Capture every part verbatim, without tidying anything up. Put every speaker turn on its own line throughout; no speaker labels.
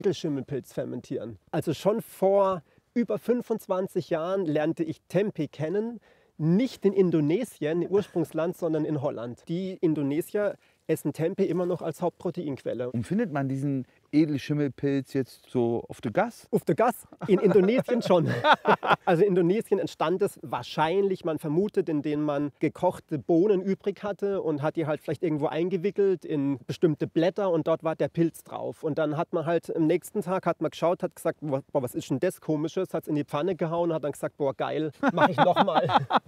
Edelschimmelpilz fermentieren. Also schon vor über fünfundzwanzig Jahren lernte ich Tempeh kennen, nicht in Indonesien, im Ursprungsland, sondern in Holland. Die Indonesier essen Tempeh immer noch als Hauptproteinquelle.
Und findet man diesen Edelschimmelpilz jetzt so auf der Gas?
Auf der Gas? In Indonesien schon. Also in Indonesien entstand es wahrscheinlich, man vermutet, indem man gekochte Bohnen übrig hatte und hat die halt vielleicht irgendwo eingewickelt in bestimmte Blätter und dort war der Pilz drauf. Und dann hat man halt am nächsten Tag hat man geschaut, hat gesagt, boah, was ist denn das Komisches? Hat es in die Pfanne gehauen und hat dann gesagt, boah geil, mach ich nochmal.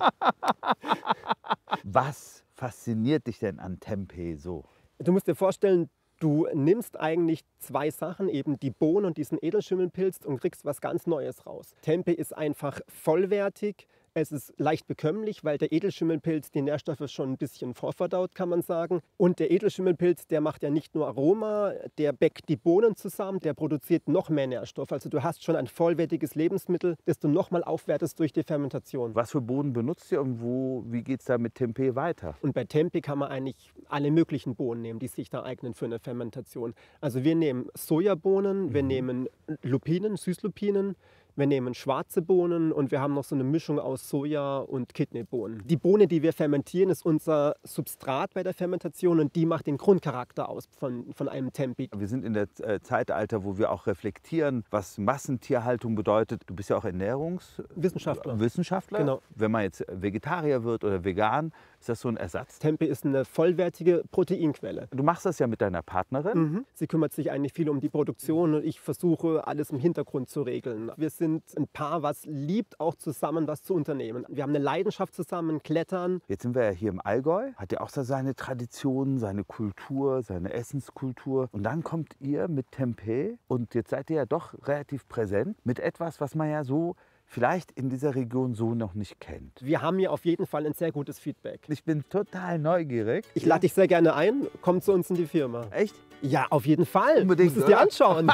Was fasziniert dich denn an Tempeh so?
Du musst dir vorstellen, du nimmst eigentlich zwei Sachen, eben die Bohnen und diesen Edelschimmelpilz und kriegst was ganz Neues raus. Tempeh ist einfach vollwertig. Es ist leicht bekömmlich, weil der Edelschimmelpilz die Nährstoffe schon ein bisschen vorverdaut, kann man sagen. Und der Edelschimmelpilz, der macht ja nicht nur Aroma, der bäckt die Bohnen zusammen, der produziert noch mehr Nährstoffe. Also du hast schon ein vollwertiges Lebensmittel, das du nochmal aufwertest durch die Fermentation.
Was für Bohnen benutzt ihr und wo, wie geht es da mit Tempeh weiter?
Und bei Tempeh kann man eigentlich alle möglichen Bohnen nehmen, die sich da eignen für eine Fermentation. Also wir nehmen Sojabohnen, mhm. wir nehmen Lupinen, Süßlupinen, wir nehmen schwarze Bohnen und wir haben noch so eine Mischung aus Soja und Kidneybohnen. Die Bohne, die wir fermentieren, ist unser Substrat bei der Fermentation und die macht den Grundcharakter aus von, von einem Tempeh.
Wir sind in der äh, Zeitalter, wo wir auch reflektieren, was Massentierhaltung bedeutet. Du bist ja auch Ernährungswissenschaftler. Wissenschaftler.
Genau.
Wenn man jetzt Vegetarier wird oder vegan, ist das so ein Ersatz?
Tempeh ist eine vollwertige Proteinquelle.
Du machst das ja mit deiner Partnerin.
Mhm. Sie kümmert sich eigentlich viel um die Produktion und ich versuche, alles im Hintergrund zu regeln. Wir sind ein Paar, was liebt, auch zusammen was zu unternehmen. Wir haben eine Leidenschaft zusammen, Klettern.
Jetzt sind wir ja hier im Allgäu. Hat ja auch so seine Traditionen, seine Kultur, seine Essenskultur. Und dann kommt ihr mit Tempeh und jetzt seid ihr ja doch relativ präsent mit etwas, was man ja so vielleicht in dieser Region so noch nicht kennt.
Wir haben hier auf jeden Fall ein sehr gutes Feedback.
Ich bin total neugierig.
Ich lade dich sehr gerne ein. Komm zu uns in die Firma.
Echt?
Ja, auf jeden Fall.
Unbedingt.
Du musst es dir anschauen.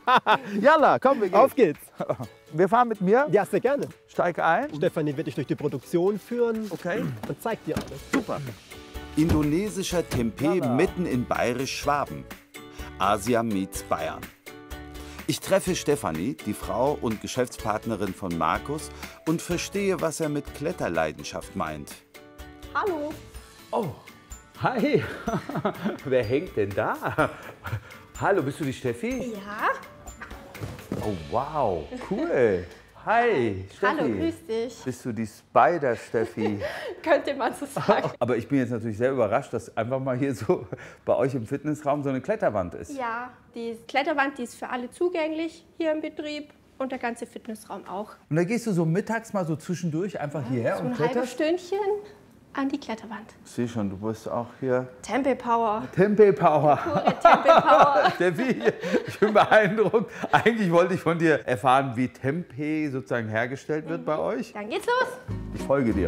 Jalla, komm, wir gehen.
Auf geht's.
Wir fahren mit mir.
Ja, sehr gerne.
Steig ein.
Stefanie wird dich durch die Produktion führen.
Okay.
Und zeigt dir alles.
Super.
Indonesischer Tempeh mitten in Bayerisch-Schwaben. Asia meets Bayern. Ich treffe Stefanie, die Frau und Geschäftspartnerin von Markus, und verstehe, was er mit Kletterleidenschaft meint.
Hallo.
Oh, hi. Wer hängt denn da? Hallo, bist du die Steffi?
Ja.
Oh, wow, cool. Hi, Steffi.
Hallo, grüß dich.
Bist du die Spider-Steffi?
Könnte man so sagen.
Aber ich bin jetzt natürlich sehr überrascht, dass einfach mal hier so bei euch im Fitnessraum so eine Kletterwand ist.
Ja, die Kletterwand, die ist für alle zugänglich hier im Betrieb und der ganze Fitnessraum auch.
Und da gehst du so mittags mal so zwischendurch einfach
Ja,
hierher
so
und
ein halbes
kletterst?
Stündchen an die Kletterwand.
Ich sehe schon, du bist auch hier.
Tempeh Power.
Tempeh Power.
Pure Tempeh Power.
Steffi, ich bin beeindruckt. Eigentlich wollte ich von dir erfahren, wie Tempeh sozusagen hergestellt wird mhm. bei euch.
Dann geht's los.
Ich folge dir.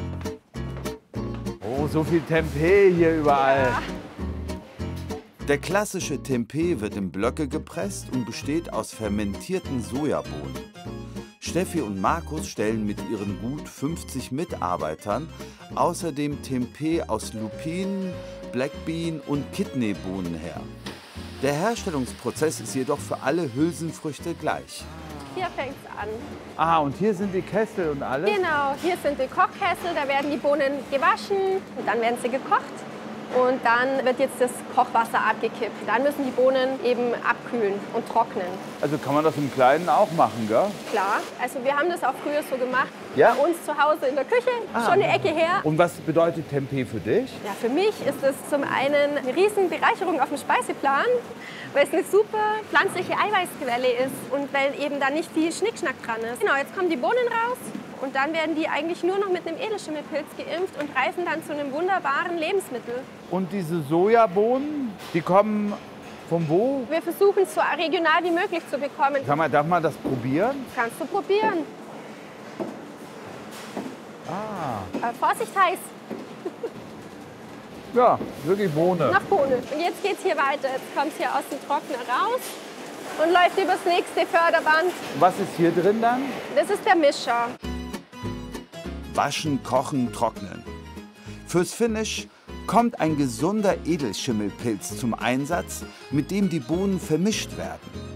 Oh, so viel Tempeh hier überall.
Ja.
Der klassische Tempeh wird in Blöcke gepresst und besteht aus fermentierten Sojabohnen. Steffi und Markus stellen mit ihren gut fünfzig Mitarbeitern außerdem Tempeh aus Lupinen, Blackbean und Kidneybohnen her. Der Herstellungsprozess ist jedoch für alle Hülsenfrüchte gleich.
Hier fängt's an.
Ah, und hier sind die Kessel und alles?
Genau, hier sind die Kochkessel, da werden die Bohnen gewaschen und dann werden sie gekocht. Und dann wird jetzt das Kochwasser abgekippt. Dann müssen die Bohnen eben abkühlen und trocknen.
Also kann man das im Kleinen auch machen, gell?
Klar, also wir haben das auch früher so gemacht.
Ja?
Bei uns zu Hause in der Küche,
Ah.
schon eine Ecke her.
Und was bedeutet Tempeh für dich?
Ja, für mich ist es zum einen eine riesen Bereicherung auf dem Speiseplan, weil es eine super pflanzliche Eiweißquelle ist und weil eben da nicht viel Schnickschnack dran ist. Genau, jetzt kommen die Bohnen raus. Und dann werden die eigentlich nur noch mit einem Edelschimmelpilz geimpft und reifen dann zu einem wunderbaren Lebensmittel.
Und diese Sojabohnen, die kommen von wo?
Wir versuchen es so regional wie möglich zu bekommen.
Kann man, darf man das probieren?
Kannst du probieren.
Ah,
Aber Vorsicht, heiß.
ja, wirklich Bohne.
Nach Bohne. Und jetzt geht's hier weiter. Jetzt kommt es hier aus dem Trockner raus und läuft übers nächste Förderband.
Was ist hier drin dann?
Das ist der Mischer.
Waschen, kochen, trocknen. Fürs Finish kommt ein gesunder Edelschimmelpilz zum Einsatz, mit dem die Bohnen vermischt werden.